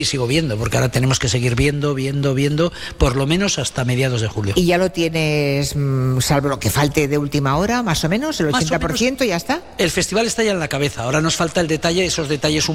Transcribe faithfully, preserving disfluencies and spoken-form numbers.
Y sigo viendo, porque ahora tenemos que seguir viendo, viendo, viendo, por lo menos hasta mediados de julio. ¿Y ya lo tienes, salvo lo que falte de última hora, más o menos, el ochenta por ciento, ya está? El festival está ya en la cabeza, ahora nos falta el detalle, esos detalles un